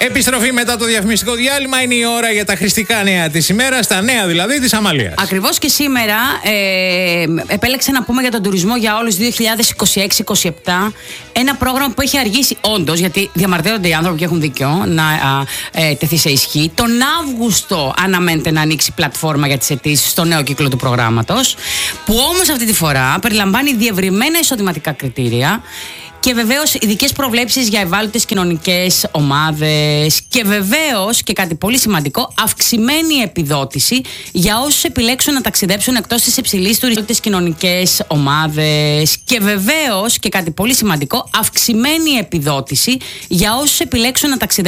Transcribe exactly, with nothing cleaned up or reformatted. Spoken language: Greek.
Επιστροφή μετά το διαφημιστικό διάλειμμα. Είναι η ώρα για τα χρηστικά νέα της ημέρας. Τα νέα δηλαδή της Αμαλίας. Ακριβώς, και σήμερα ε, επέλεξα να πούμε για τον τουρισμό για όλους δύο χιλιάδες είκοσι έξι είκοσι επτά. Ένα πρόγραμμα που έχει αργήσει όντως, γιατί διαμαρτύρονται οι άνθρωποι και έχουν δίκιο, να α, ε, τεθεί σε ισχύ. Τον Αύγουστο αναμένεται να ανοίξει πλατφόρμα για τις αιτήσεις στο νέο κύκλο του προγράμματος, που όμως αυτή τη φορά περιλαμβάνει διευρυμένα εισοδηματικά κριτήρια. Και βεβαίως ειδικές προβλέψεις για ευάλωτες κοινωνικές ομάδες. Και βεβαίως, και κάτι πολύ σημαντικό, αυξημένη επιδότηση για όσους επιλέξουν να ταξιδέψουν εκτός της υψηλής τουριστικές κοινωνικές ομάδες. Και βεβαίως, και κάτι πολύ σημαντικό, αυξημένη επιδότηση για όσους επιλέξουν να ταξιδέψουν